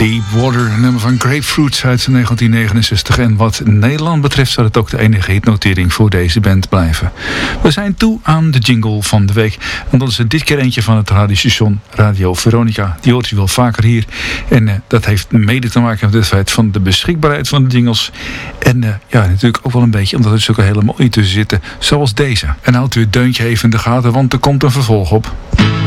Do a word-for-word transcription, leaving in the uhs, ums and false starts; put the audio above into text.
Deep Water, een nummer van Grapefruit uit negentien negenenzestig. En wat Nederland betreft zou het ook de enige hitnotering voor deze band blijven. We zijn toe aan de jingle van de week. En dat is er dit keer eentje van het radiostation Radio Veronica. Die hoort u wel vaker hier. En uh, dat heeft mede te maken met het feit van de beschikbaarheid van de jingles. En uh, ja, natuurlijk ook wel een beetje omdat er zulke hele mooie tussen zitten. Zoals deze. En houdt u het deuntje even in de gaten, want er komt een vervolg op.